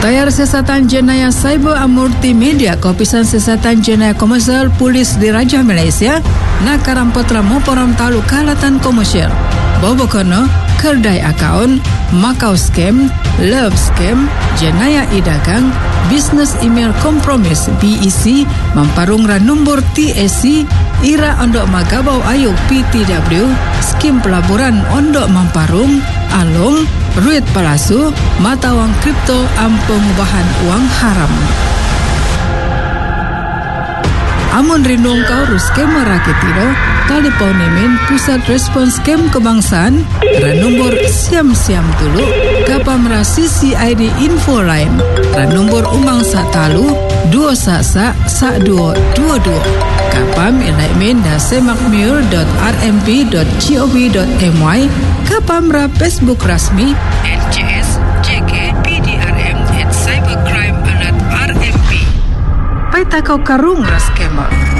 Tayar Siasatan Jenayah Cyber Amurti Media Kopisan Siasatan Jenayah Komersial Polis di Raja Malaysia Nakaram Potra Moporam Talu Kalatan Komersial Bobokono Kerdai Akaun Makau Scam Love Scam Jenayah Idagang Business Email Kompromis BEC Mamparung Ranumbur TSC Ira Ondok Magabau Ayu PTW Skim Pelaburan Ondok Mamparung Alung Ruit Palasu Mata Wang Kripto Pengubahan Uang Haram. Amun rinung kau ruskem merakitiro Teleponemen Pusat Respons Scam Kebangsaan Ranumbor siam-siam dulu Kapamra CCID Info Line Ranumbor Umang Satalu 2 Kapam enaimen da semakmur.rmp.gov.my Kapamra Facebook rasmi NCS JK PDRM at Cybercrime Alert RMP Pai takau karung ras kemal